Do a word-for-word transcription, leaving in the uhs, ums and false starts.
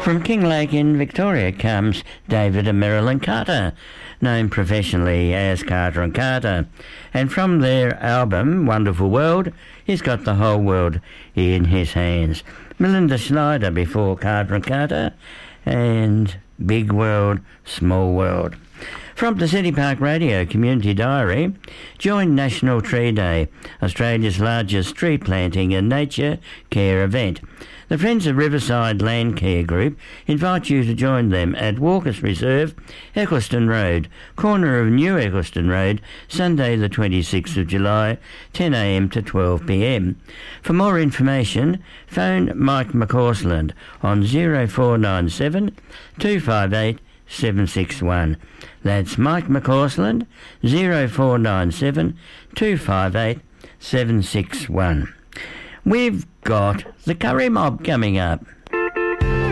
From Kinglake in Victoria comes David and Marilyn Carter, known professionally as Carter and Carter. And from their album, Wonderful World, he's got the whole world in his hands. Melinda Schneider before Carter and Carter, and Big World, Small World. From the City Park Radio Community Diary, join National Tree Day, Australia's largest tree planting and nature care event. The Friends of Riverside Land Care Group invite you to join them at Walker's Reserve, Eccleston Road, corner of New Eccleston Road, Sunday the twenty-sixth of July, ten a m to twelve p m. For more information, phone Mike McCausland on zero four nine seven, two five eight, seven six one. That's Mike McCausland, zero four nine seven, two five eight, seven six one. We've got the Curry Mob coming up.